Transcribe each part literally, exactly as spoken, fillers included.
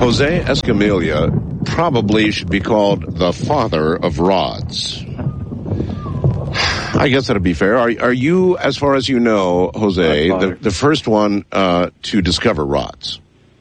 Jose Escamilla probably should be called the father of rods. I guess that'd be fair. Are, are you, as far as you know, Jose, the, the first one uh, to discover rods?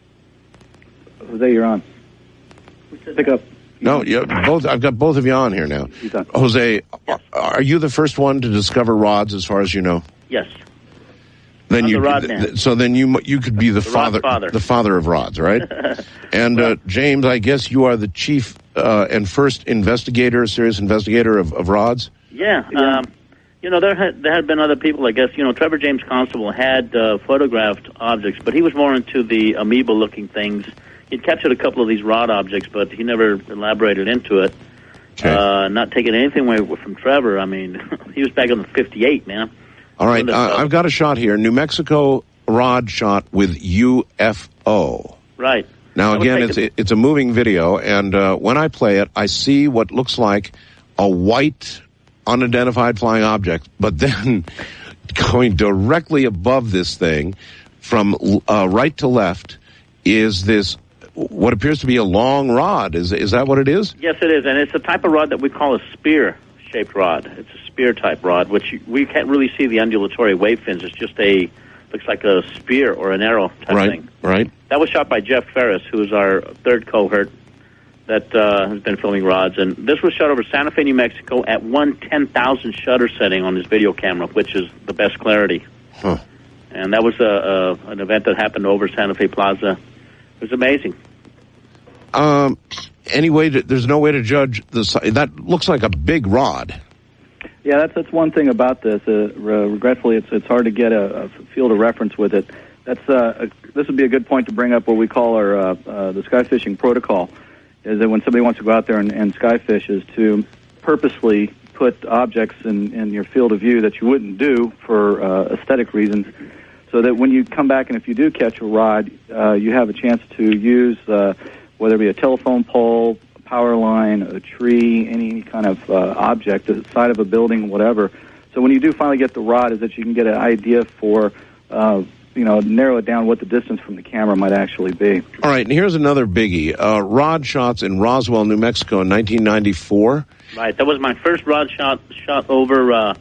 Jose, you're on. Pick up. No, you, both. I've got both of you on here now. Jose, yes. Are you the first one to discover rods, as far as you know? Yes. Then I'm you, the rod man. Th- so then you you could be the, the father, father, the father of rods, right? And uh, James, I guess you are the chief uh, and first investigator, serious investigator of, of rods. Yeah. Um, you know, there had there had been other people. I guess you know, Trevor James Constable had uh, photographed objects, but he was more into the amoeba-looking things. He'd captured a couple of these rod objects, but he never elaborated into it. Okay. Uh, not taking anything away from Trevor. I mean, he was back in the fifty-eight, man. All right, uh, I've got a shot here. New Mexico rod shot with U F O. Right. Now, again, it's a, it's a moving video, and uh, when I play it, I see what looks like a white, unidentified flying object, but then going directly above this thing from uh, right to left is this, what appears to be a long rod. Is is that what it is? Yes, it is, and it's a type of rod that we call a spear-shaped rod. It's a spear-type rod, which you, we can't really see the undulatory wave fins. It's just a, looks like a spear or an arrow type right, thing. Right, That was shot by Jeff Ferris, who is our third cohort that uh, has been filming rods. And this was shot over Santa Fe, New Mexico at one ten thousand shutter setting on his video camera, which is the best clarity. Huh. And that was a, a, an event that happened over Santa Fe Plaza. It was amazing. Um, anyway, there's no way to judge the size. That looks like a big rod. Yeah, that's that's one thing about this. Uh, re- regretfully, it's it's hard to get a, a field of reference with it. That's uh, a, this would be a good point to bring up what we call our uh, uh, the sky fishing protocol. Is that when somebody wants to go out there and, and sky fish, is to purposely put objects in, in your field of view that you wouldn't do for uh, aesthetic reasons, so that when you come back and if you do catch a rod, uh, you have a chance to use uh, whether it be a telephone pole, a power line, a tree, any kind of uh, object, the side of a building, whatever. So when you do finally get the rod, is that you can get an idea for, uh, you know, narrow it down what the distance from the camera might actually be. All right, and here's another biggie. Uh, rod shots in Roswell, New Mexico in nineteen ninety-four. Right, that was my first rod shot shot over uh,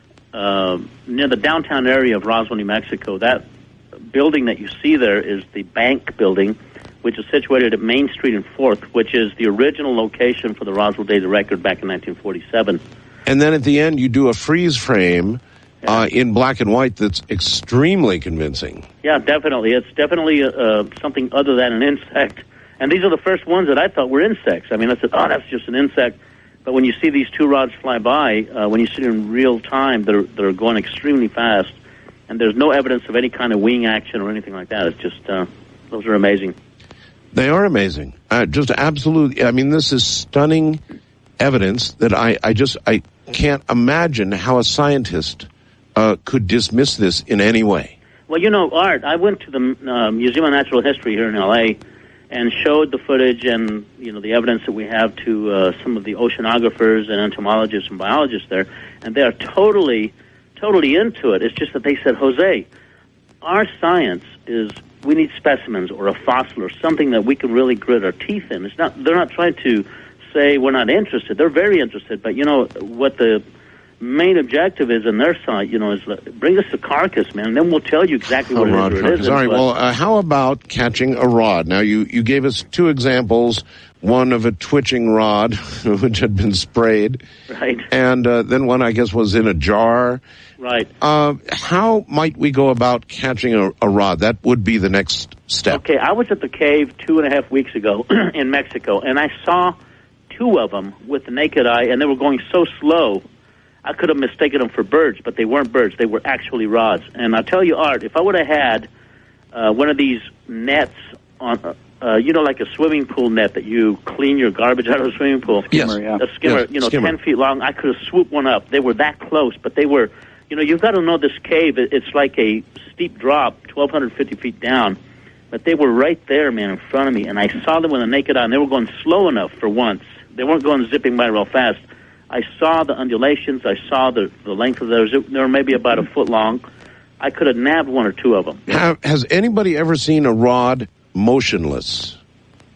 uh, near the downtown area of Roswell, New Mexico. That building that you see there is the Bank Building, which is situated at Main Street and fourth, which is the original location for the Roswell Days of Record back in nineteen forty-seven. And then at the end, you do a freeze frame yeah. uh, in black and white that's extremely convincing. Yeah, definitely. It's definitely uh, something other than an insect. And these are the first ones that I thought were insects. I mean, I said, oh, that's just an insect. But when you see these two rods fly by, uh, when you see them in real time, they're, they're going extremely fast. And there's no evidence of any kind of wing action or anything like that. It's just, uh, those are amazing. They are amazing. Uh, just absolutely. I mean, this is stunning evidence that I, I just, I can't imagine how a scientist uh, could dismiss this in any way. Well, you know, Art, I went to the uh, Museum of Natural History here in L A and showed the footage and, you know, the evidence that we have to uh, some of the oceanographers and entomologists and biologists there, and they are totally, totally into it. It's just that they said, Jose, our science is, we need specimens or a fossil or something that we can really grit our teeth in. It's not, they're not trying to say we're not interested. They're very interested, but, you know, what the main objective is on their side, you know, is bring us the carcass, man, and then we'll tell you exactly what oh, it is or it isn't. All right, but, well, uh, how about catching a rod? Now, you, you gave us two examples, one of a twitching rod, which had been sprayed. Right. And uh, then one, I guess, was in a jar. Right. Uh, how might we go about catching a, a rod? That would be the next step. Okay, I was at the cave two and a half weeks ago in Mexico, and I saw two of them with the naked eye, and they were going so slow, I could have mistaken them for birds, but they weren't birds. They were actually rods. And I'll tell you, Art, if I would have had uh, one of these nets on, uh, uh, you know, like a swimming pool net that you clean your garbage out of the swimming pool. Yes. A skimmer, yes. you know, skimmer. ten feet long. I could have swooped one up. They were that close, but they were, you know, you've got to know this cave. It's like a steep drop, twelve fifty feet down. But they were right there, man, in front of me. And I saw them with a naked eye, and they were going slow enough for once. They weren't going zipping by real fast. I saw the undulations. I saw the, the length of those. They were maybe about a foot long. I could have nabbed one or two of them. Have, has anybody ever seen a rod motionless?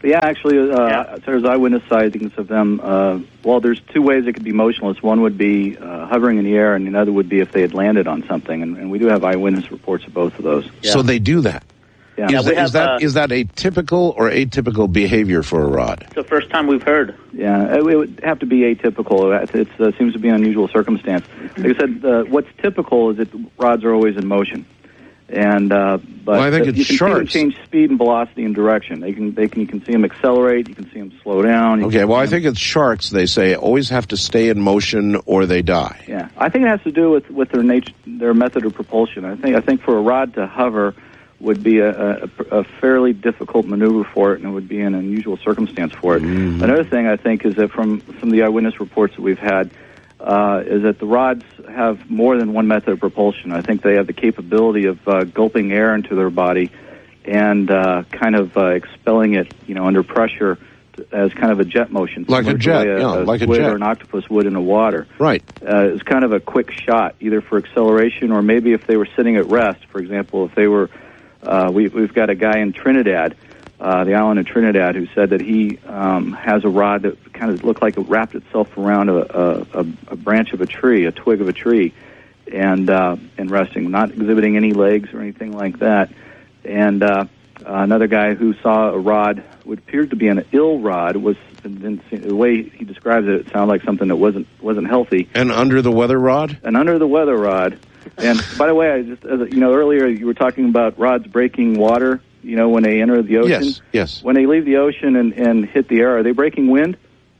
But yeah, actually, uh, Yeah. as far as eyewitness sightings of them, uh, well, there's two ways it could be motionless. One would be uh, hovering in the air, and another would be if they had landed on something. And, and we do have eyewitness reports of both of those. Yeah. So they do that. Yeah. Is, Yeah, that, we have, is that uh, is that a typical or atypical behavior for a rod? It's the first time we've heard. Yeah, it, it would have to be atypical. It uh, seems to be an unusual circumstance. Like I said, uh, what's typical is that rods are always in motion. And uh, but Well, I think uh, it's you can sharks. see them change speed and velocity and direction. They can, they can, you can see them accelerate. You can see them slow down. you Okay, can well, see I them- think it's sharks, they say, always have to stay in motion or they die. Yeah, I think it has to do with, with their nature, their method of propulsion. I think I think for a rod to hover would be a, a, a fairly difficult maneuver for it, and it would be an unusual circumstance for it. Mm. Another thing I think is that from some of the eyewitness reports that we've had, uh, is that the rods have more than one method of propulsion. I think they have the capability of uh, gulping air into their body and uh, kind of uh, expelling it, you know, under pressure to, as kind of a jet motion, Like a similar to jet, the way yeah, like a squid jet. or an octopus would in the water. Right. Uh, it's kind of a quick shot, either for acceleration or maybe if they were sitting at rest. For example, if they were, uh, we, we've got a guy in Trinidad, uh, the island of Trinidad, who said that he um, has a rod that kind of looked like it wrapped itself around a, a, a branch of a tree, a twig of a tree, and uh, and resting, not exhibiting any legs or anything like that. And uh, another guy who saw a rod, what appeared to be an ill rod, was the way he describes it, it sounded like something that wasn't wasn't healthy. And under the weather rod? An under the weather rod. And by the way, I just as a, you know earlier you were talking about rods breaking water. You know when they enter the ocean. Yes, yes. When they leave the ocean and, and hit the air, are they breaking wind?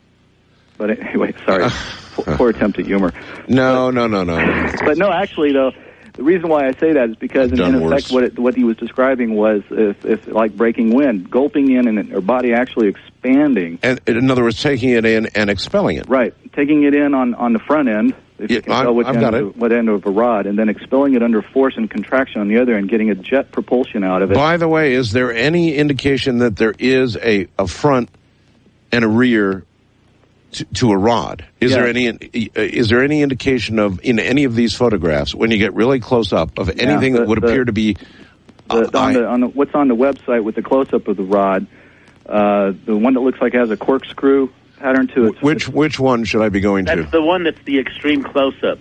But anyway, sorry, poor, poor attempt at humor. No, no, no, no. But no, actually, though, the reason why I say that is because, in, Done in worse. effect, what it, what he was describing was if, if like breaking wind, gulping in and her body actually expanding. And in other words, taking it in and expelling it. Right, taking it in on, on the front end, if Yeah, you can I- tell which I've end, got of, it. what end of a rod, and then expelling it under force and contraction on the other end, getting a jet propulsion out of it. By the way, is there any indication that there is a, a front and a rear to, to a rod? Is Yeah. there any is there any indication of in any of these photographs when you get really close up of anything the- that would the- appear to be uh, The, on, the, on the, what's on the website with the close-up of the rod, uh, the one that looks like it has a corkscrew pattern to it. which which one should I be going to? That's the one that's the extreme close-up.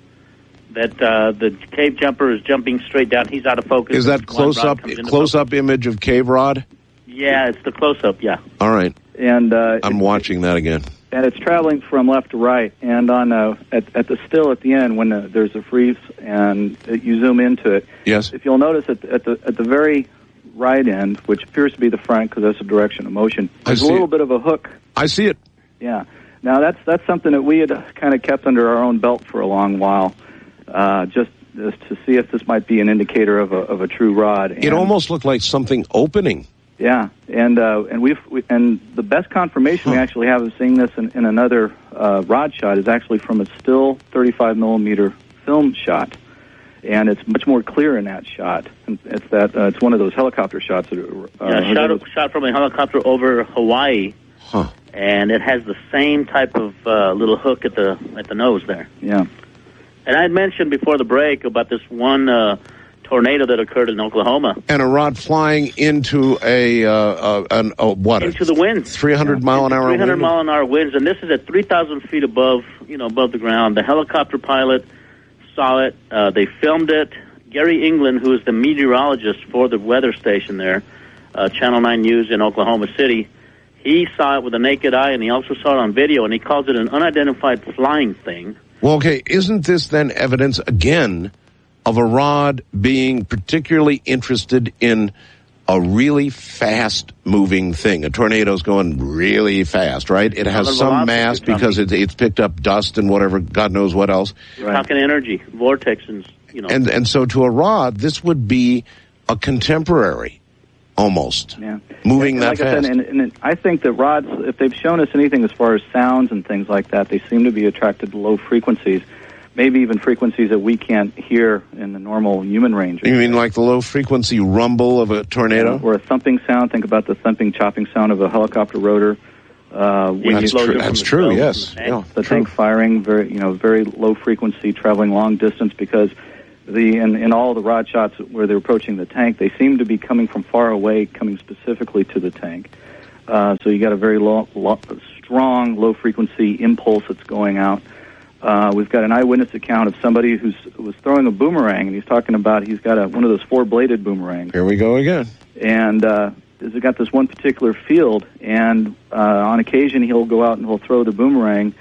That uh, the cave jumper is jumping straight down. He's out of focus. Is that One close rod up comes into close focus. up image of cave rod? Yeah, it's the close-up, yeah. All right, And uh, I'm it- watching that again. and it's traveling from left to right. And on uh, at, at the still at the end, when uh, there's a freeze and uh, you zoom into it, Yes. if you'll notice at, at the at the very right end, which appears to be the front because that's the direction of motion, I there's a see little it. bit of a hook. I see it. Yeah. Now that's that's something that we had kind of kept under our own belt for a long while, uh, just, just to see if this might be an indicator of a of a true rod. It And- almost looked like something opening. Yeah, and uh, and we've we, and the best confirmation we Huh. actually have of seeing this in, in another uh, rod shot is actually from a still thirty-five millimeter film shot, and it's much more clear in that shot. And it's that uh, it's one of those helicopter shots that are, uh, Yeah, shot, shot from a helicopter over Hawaii, Huh. and it has the same type of uh, little hook at the at the nose there. yeah. And I had mentioned before the break about this one uh, tornado that occurred in Oklahoma. And a rod flying into a uh, uh, an uh, what? Into the winds. three hundred mile an hour three hundred wind? mile an hour winds, and this is at three thousand feet above, you know, above the ground. The helicopter pilot saw it. Uh, they filmed it. Gary England, who is the meteorologist for the weather station there, uh, Channel nine News in Oklahoma City, he saw it with a naked eye, and he also saw it on video, and he calls it an unidentified flying thing. Well, okay, isn't this then evidence again of a rod being particularly interested in a really fast-moving thing? A tornado's going really fast, right? It has the some velocity mass is coming. because it, it's picked up dust and whatever, God knows what else. Right. Talking energy, vortex, and, you know. And and so to a rod, this would be a contemporary, almost, Yeah. moving And that like fast. I said, and, and I think that rods, if they've shown us anything as far as sounds and things like that, they seem to be attracted to low frequencies, maybe even frequencies that we can't hear in the normal human range. You mean like the low-frequency rumble of a tornado? Or a thumping sound. Think about the thumping, chopping sound of a helicopter rotor. Uh, when That's you, true. from That's the true. film, Yes. from the Yeah, tank. the true. tank firing, very you know, very low frequency, traveling long distance. Because the in, in all the rod shots where they're approaching the tank, they seem to be coming from far away, coming specifically to the tank. Uh, so you got a very low, low, strong, low-frequency impulse that's going out. Uh, we've got an eyewitness account of somebody who's was throwing a boomerang, and he's talking about he's got a, one of those four-bladed boomerangs. Here we go again. And uh, he's got this one particular field, and uh, on occasion he'll go out and he'll throw the boomerang,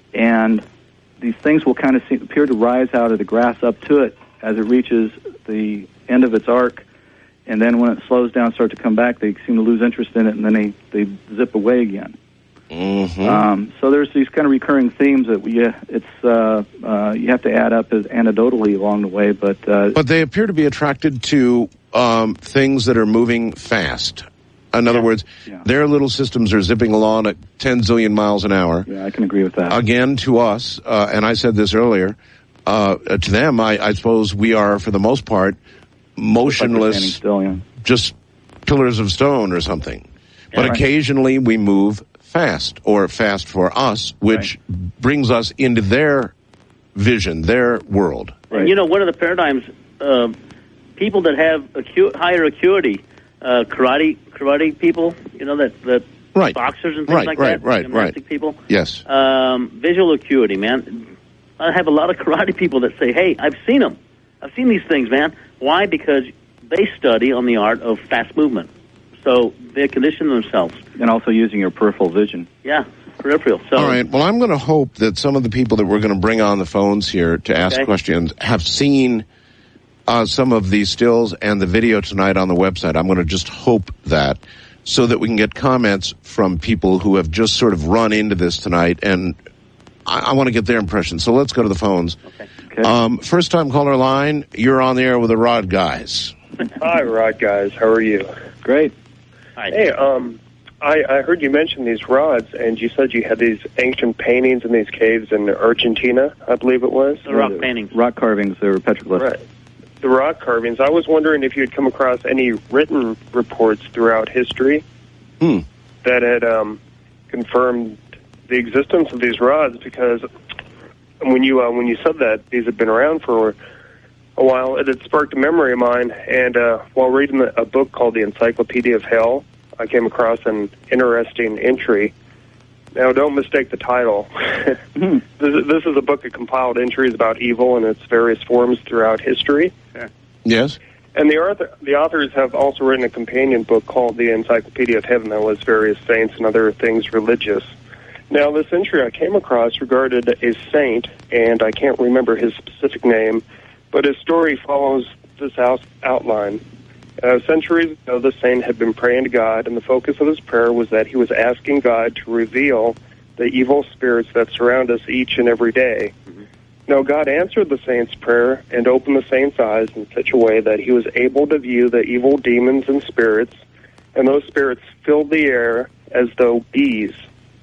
and these things will kind of seem, appear to rise out of the grass up to it as it reaches the end of its arc, and then when it slows down, start to come back, they seem to lose interest in it, and then they, they zip away again. Mm-hmm. Um, so there's these kind of recurring themes that we, uh, it's uh, uh, you have to add up as anecdotally along the way, but uh, but they appear to be attracted to um, things that are moving fast. In other yeah. words, yeah. their little systems are zipping along at ten zillion miles an hour. Yeah, I can agree with that. Again, to us, uh, and I said this earlier, uh, to them, I, I suppose we are, for the most part, motionless, like still, yeah. just pillars of stone or something. Yeah, but right. occasionally we move fast, or fast for us, which right. brings us into their vision, their world. Right. And you know, one of the paradigms, uh, people that have acu- higher acuity, uh, karate karate people, you know, that, that right. boxers and things right, like right, that, right, gymnastic right. people. Yes. Um, visual acuity, man. I have a lot of karate people that say, hey, I've seen them. I've seen these things, man. Why? Because they study on the art of fast movement. So they condition themselves. And also using your peripheral vision. Yeah, peripheral. So, all right. Well, I'm going to hope that some of the people that we're going to bring on the phones here to ask okay. questions have seen uh, some of these stills and the video tonight on the website. I'm going to just hope that, so that we can get comments from people who have just sort of run into this tonight, and I, I want to get their impression. So let's go to the phones. Okay. Okay. Um, first time caller line, you're on the air with the Rod Guys. Hi, Rod Guys. How are you? Great. Hi. Hey, um, I, I heard you mention these rods, and you said you had these ancient paintings in these caves in Argentina, I believe it was. The rock paintings. Rock carvings, they were petroglyphs. Right. The rock carvings. I was wondering if you had come across any written reports throughout history Hmm. that had um, confirmed the existence of these rods, because when you uh, when you said that these had been around for a while, it had sparked a memory of mine. And uh, while reading a book called The Encyclopedia of Hell, I came across an interesting entry. Now, don't mistake the title. mm-hmm. this, this is a book of compiled entries about evil and its various forms throughout history. Yes? And the author, the authors have also written a companion book called The Encyclopedia of Heaven that lists various saints and other things religious. Now, this entry I came across regarded a saint, and I can't remember his specific name, but his story follows this out- outline. Uh, centuries ago, the saint had been praying to God, and the focus of his prayer was that he was asking God to reveal the evil spirits that surround us each and every day. Mm-hmm. Now, God answered the saint's prayer and opened the saint's eyes in such a way that he was able to view the evil demons and spirits, and those spirits filled the air as though bees.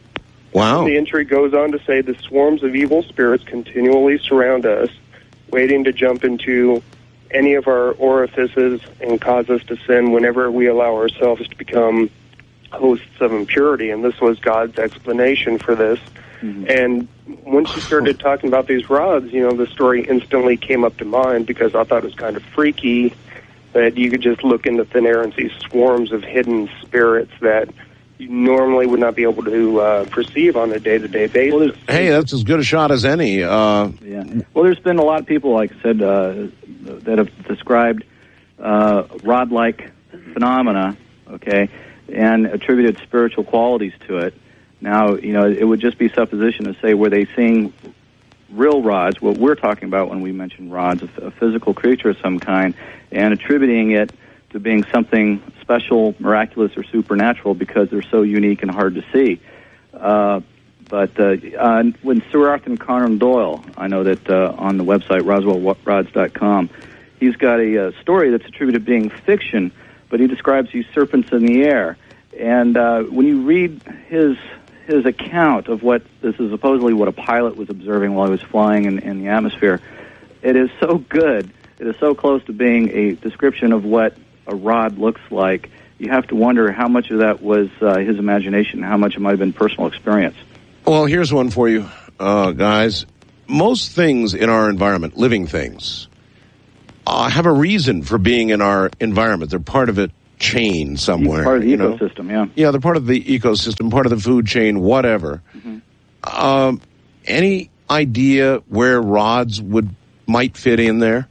Wow. The entry goes on to say the swarms of evil spirits continually surround us, waiting to jump into any of our orifices and cause us to sin whenever we allow ourselves to become hosts of impurity. And this was God's explanation for this. Mm-hmm. And once you started talking about these rods, you know, the story instantly came up to mind, because I thought it was kind of freaky that you could just look into thin air and see swarms of hidden spirits that you normally would not be able to uh, perceive on a day-to-day basis. Well, hey, that's as good a shot as any. Uh, yeah. Well, there's been a lot of people, like I said, uh, that have described uh, rod-like phenomena, okay, and attributed spiritual qualities to it. Now, you know, it would just be supposition to say, were they seeing real rods, what we're talking about when we mention rods, a, a physical creature of some kind, and attributing it to being something special, miraculous, or supernatural because they're so unique and hard to see. Uh, but uh, uh, when Sir Arthur Conan Doyle, I know that uh, on the website, roswell rods dot com, he's got a, a story that's attributed to being fiction, but he describes these serpents in the air. And uh, when you read his his account of what this is supposedly what a pilot was observing while he was flying in, in the atmosphere, it is so good. It is so close to being a description of what a rod looks like. You have to wonder how much of that was uh, his imagination, how much it might have been personal experience. Well, here's one for you, uh, guys. Most things in our environment, living things, uh, have a reason for being in our environment. They're part of it chain somewhere. Part of the you know? ecosystem, yeah. Yeah, they're part of the ecosystem, part of the food chain, whatever. Mm-hmm. Um, any idea where rods would might fit in there?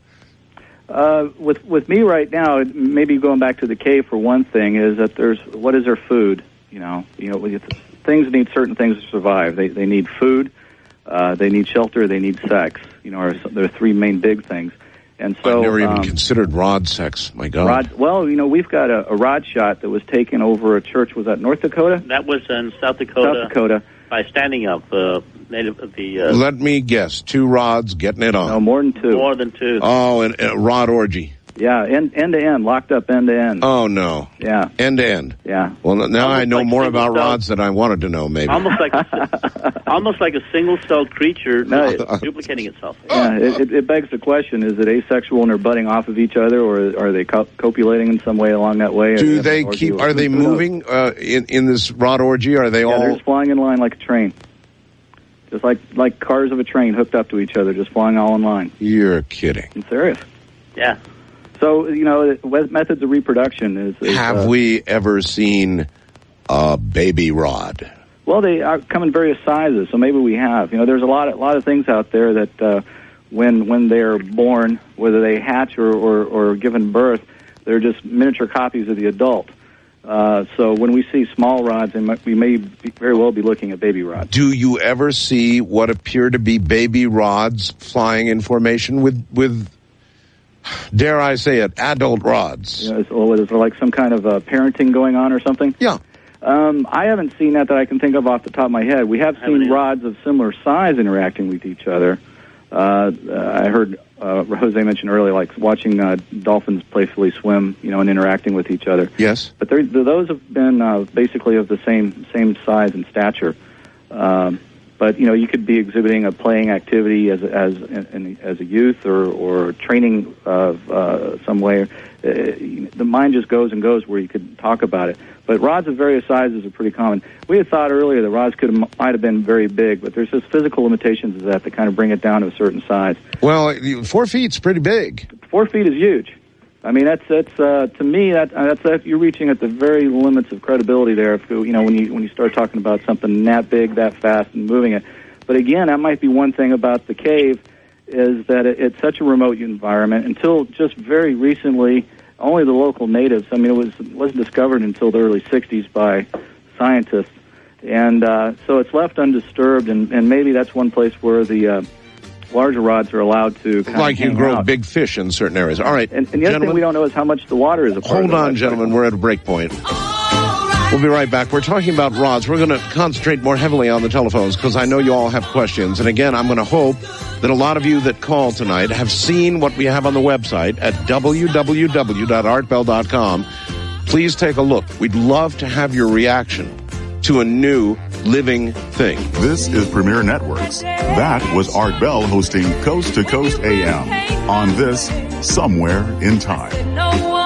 Uh, with with me right now, maybe going back to the cave for one thing, is that there's what is their food? You know, you know, things need certain things to survive. They they need food, uh, they need shelter, they need sex. You know, are there are three main big things. And so I've never even um, considered rod sex. My God. Rod, well, you know, we've got a, a rod shot that was taken over a church. Was that North Dakota? That was in South Dakota. South Dakota. By standing up, uh, native the. Uh, Let me guess, two rods getting it on. No, more than two. More than two. Oh, and a rod orgy. Yeah, end, end to end, locked up end to end. Oh, no. Yeah. End to end. Yeah. Well, now Almost I know like more about single-celled- rods than I wanted to know, maybe. Almost like a, almost like a single-celled creature No, uh, duplicating itself. Yeah, it, it, it begs the question: is it asexual and they're budding off of each other, or are they co- copulating in some way along that way? Do Or they or keep? do- Are they who knows? moving uh, in in this rod orgy? Are they Yeah, all? they're just flying in line like a train, just like like cars of a train hooked up to each other, just flying all in line. You're kidding. I'm serious. Yeah. So you know, the methods of reproduction is. is Have uh, we ever seen a baby rod? Well, they are come in various sizes, so maybe we have. You know, there's a lot, a lot of things out there that uh, when when they're born, whether they hatch or, or, or given birth, they're just miniature copies of the adult. Uh, so when we see small rods, and we may be, very well be looking at baby rods. Do you ever see what appear to be baby rods flying in formation with with? Dare I say it, adult rods? You know, is, or is there like some kind of uh, parenting going on or something? Yeah. Um, I haven't seen that that I can think of off the top of my head. We have Haven't seen either. rods of similar size interacting with each other. Uh, uh, I heard uh, Jose mentioned earlier, like watching uh, dolphins playfully swim, you know, and interacting with each other. Yes. But they're- those have been uh, basically of the same same size and stature. Um, but you know, you could be exhibiting a playing activity as as in, as a youth, or or training of uh, some way. Uh, the mind just goes and goes where you could talk about it. But rods of various sizes are pretty common. We had thought earlier that rods could have, might have been very big, but there's just physical limitations of that that kind of bring it down to a certain size. Well, four feet's pretty big. Four feet is huge. I mean, that's that's uh, to me that uh, that's, that's you're reaching at the very limits of credibility there. If you, you know when you when you start talking about something that big, that fast, and moving it. But again, that might be one thing about the cave, is that it, it's such a remote environment. Until just very recently, only the local natives. I mean, it was wasn't discovered until the early sixties by scientists, and uh, so it's left undisturbed. And, and maybe that's one place where the uh, larger rods are allowed to kind Like of you hang grow out. big fish in certain areas. All right, And, and the other gentlemen, thing we don't know is how much the water is a part of hold it. on, gentlemen. We're at a break point. We'll be right back. We're talking about rods. We're going to concentrate more heavily on the telephones because I know you all have questions. And again, I'm going to hope that a lot of you that call tonight have seen what we have on the website at w w w dot art bell dot com. Please take a look. We'd love to have your reaction to a new living thing. This is Premier Networks. That was Art Bell hosting Coast to Coast A M on this Somewhere in Time.